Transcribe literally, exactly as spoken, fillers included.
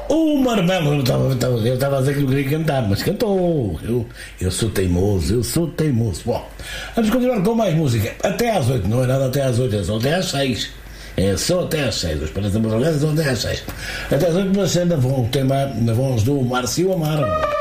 O Marmelo, eu estava, eu estava a dizer que não queria cantar, mas cantou. Eu, eu sou teimoso, eu sou teimoso. Bom, vamos continuar com mais música. Até às oito, não é nada até às oito, é só até às seis. É só até às seis. Os paredes da madrugada são até às seis. Até às oito, mas ainda vão o tema na voz do Márcio Amaro.